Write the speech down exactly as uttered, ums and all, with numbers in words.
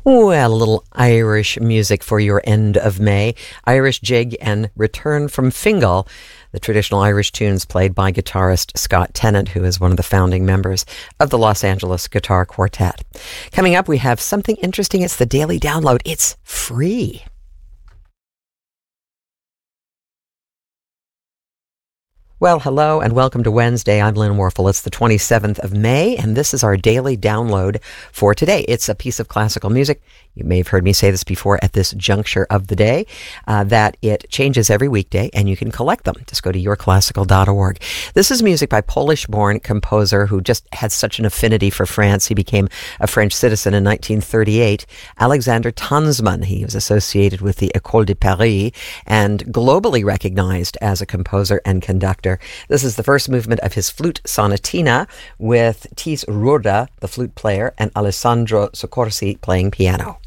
Well, a little Irish music for your end of May. Irish Jig and Return from Fingal, the traditional Irish tunes played by guitarist Scott Tennant, who is one of the founding members of the Los Angeles Guitar Quartet. Coming up, we have something interesting. It's the Daily Download. It's free. Well, hello and welcome to Wednesday. I'm Lynn Warfel. It's the twenty-seventh of May, and this is our daily download for today. It's a piece of classical music. You may have heard me say this before at this juncture of the day, uh, that it changes every weekday, and you can collect them. Just go to your classical dot org. This is music by Polish-born composer who just had such an affinity for France. He became a French citizen in nineteen thirty-eight. Alexander Tanzmann. He was associated with the École de Paris and globally recognized as a composer and conductor. This is the first movement of his flute sonatina with Tis Ruda, the flute player, and Alessandro Soccorsi playing piano.